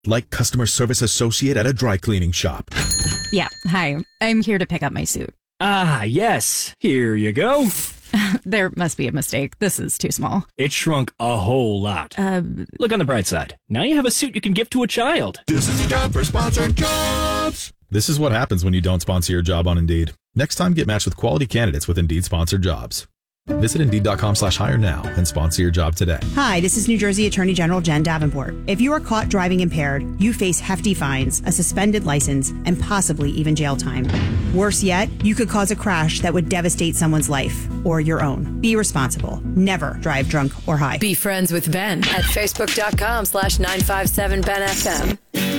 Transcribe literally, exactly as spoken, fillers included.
Like customer service associate at a dry cleaning shop. Yeah, hi. I'm here to pick up my suit. Ah, yes. Here you go. There must be a mistake. This is too small. It shrunk a whole lot. Uh, Look on the bright side. Now you have a suit you can give to a child. This is the time for sponsored jobs. This is what happens when you don't sponsor your job on Indeed. Next time, get matched with quality candidates with Indeed sponsored jobs. Visit Indeed.com slash hire now and sponsor your job today. Hi, this is New Jersey Attorney General Jen Davenport. If you are caught driving impaired, you face hefty fines, a suspended license, and possibly even jail time. Worse yet, you could cause a crash that would devastate someone's life or your own. Be responsible. Never drive drunk or high. Be friends with Ben at Facebook.com slash 957 Ben FM.